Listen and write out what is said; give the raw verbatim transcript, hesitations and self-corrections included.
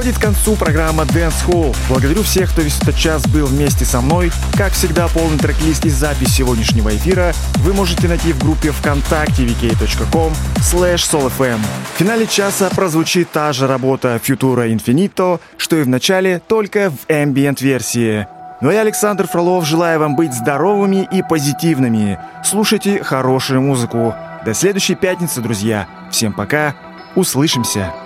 Подходит к концу программа Dance Hall. Благодарю всех, кто весь этот час был вместе со мной. Как всегда, полный трек-лист и запись сегодняшнего эфира вы можете найти в группе ВКонтакте ви кей точка ком слэш сол эф эм. В финале часа прозвучит та же работа Futura Infinito, что и в начале, только в ambient-версии. Ну а я, Александр Фролов, желаю вам быть здоровыми и позитивными. Слушайте хорошую музыку. До следующей пятницы, друзья. Всем пока. Услышимся.